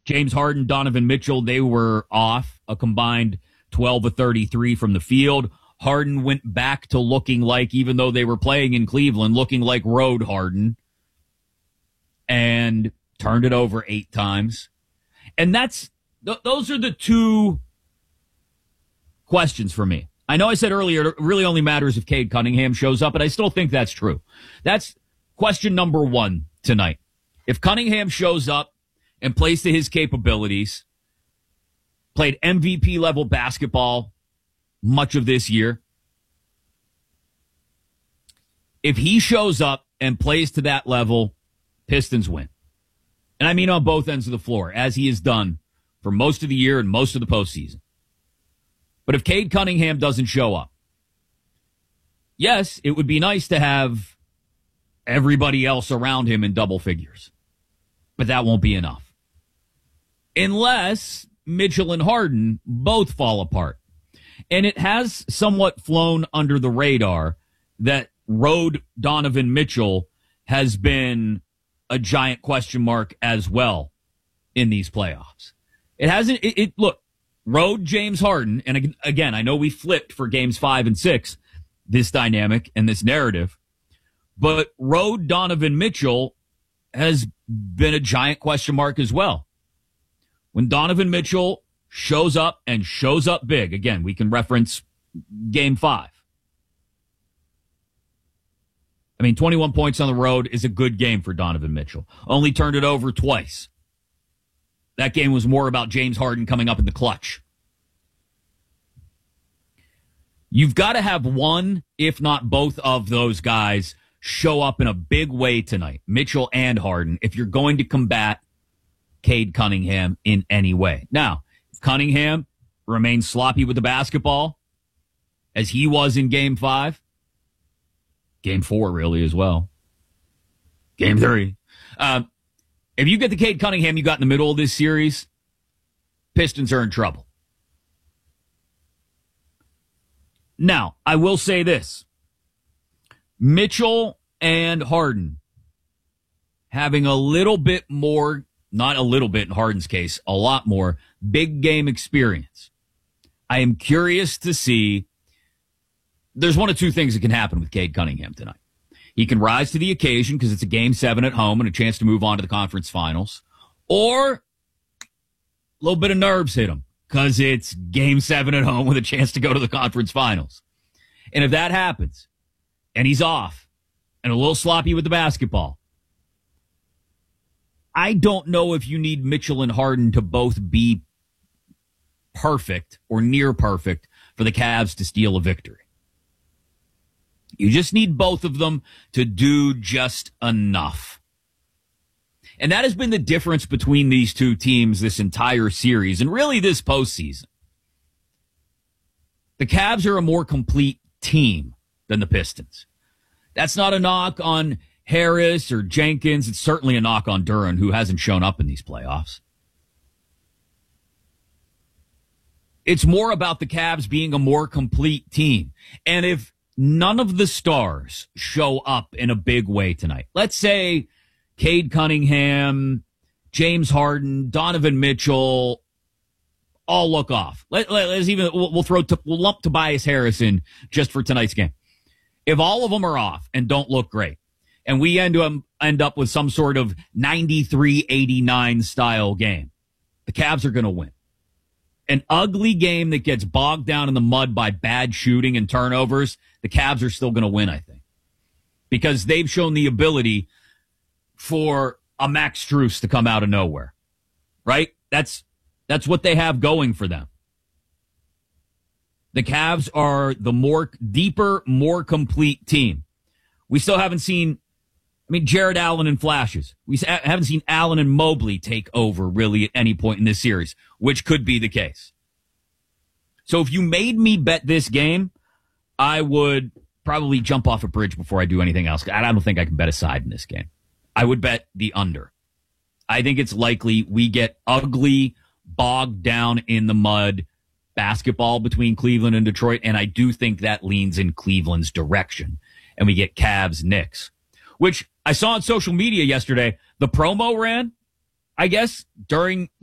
James Harden, Donovan Mitchell, they were off a combined 12 of 33 from the field. Harden went back to looking like, even though they were playing in Cleveland, looking like road Harden, and turned it over 8 times. And those are the two questions for me. I know I said earlier it really only matters if Cade Cunningham shows up, but I still think that's true. That's question number 1 tonight. If Cunningham shows up and plays to his capabilities, played MVP level basketball much of this year, if he shows up and plays to that level, Pistons win. And I mean on both ends of the floor, as he has done for most of the year and most of the postseason. But if Cade Cunningham doesn't show up, yes, it would be nice to have everybody else around him in double figures. But that won't be enough. Unless Mitchell and Harden both fall apart. And it has somewhat flown under the radar that road Donovan Mitchell has been a giant question mark as well in these playoffs. It hasn't, look, road James Harden, and again, I know we flipped for games 5 and 6, this dynamic and this narrative, but road Donovan Mitchell has been a giant question mark as well. When Donovan Mitchell shows up and shows up big, again, we can reference game 5. I mean, 21 points on the road is a good game for Donovan Mitchell. Only turned it over twice. That game was more about James Harden coming up in the clutch. You've got to have one, if not both of those guys show up in a big way tonight, Mitchell and Harden, if you're going to combat Cade Cunningham in any way. Now, if Cunningham remains sloppy with the basketball, as he was in game 5, game 4 really as well, game 3, if you get the Cade Cunningham you got in the middle of this series, Pistons are in trouble. Now, I will say this. Mitchell and Harden having a little bit more, not a little bit in Harden's case, a lot more big game experience. I am curious to see, there's one of two things that can happen with Cade Cunningham tonight. He can rise to the occasion because it's a game 7 at home and a chance to move on to the conference finals. Or a little bit of nerves hit him because it's game 7 at home with a chance to go to the conference finals. And if that happens and he's off and a little sloppy with the basketball, I don't know if you need Mitchell and Harden to both be perfect or near perfect for the Cavs to steal a victory. You just need both of them to do just enough. And that has been the difference between these two teams this entire series and really this postseason. The Cavs are a more complete team than the Pistons. That's not a knock on Harris or Jenkins. It's certainly a knock on Duren, who hasn't shown up in these playoffs. It's more about the Cavs being a more complete team. And if none of the stars show up in a big way tonight, let's say Cade Cunningham, James Harden, Donovan Mitchell, all look off. Let's even, we'll lump Tobias Harris in just for tonight's game. If all of them are off and don't look great, and we end up with some sort of 93-89 style game, the Cavs are going to win. An ugly game that gets bogged down in the mud by bad shooting and turnovers, the Cavs are still going to win, I think. Because they've shown the ability for a Max Strus to come out of nowhere. Right? That's what they have going for them. The Cavs are the more deeper, more complete team. We still haven't seen, Jared Allen in flashes. We haven't seen Allen and Mobley take over really at any point in this series, which could be the case. So if you made me bet this game, I would probably jump off a bridge before I do anything else. I don't think I can bet a side in this game. I would bet the under. I think it's likely we get ugly, bogged down in the mud basketball between Cleveland and Detroit, and I do think that leans in Cleveland's direction. And we get Cavs-Knicks, which I saw on social media yesterday. The promo ran, I guess, during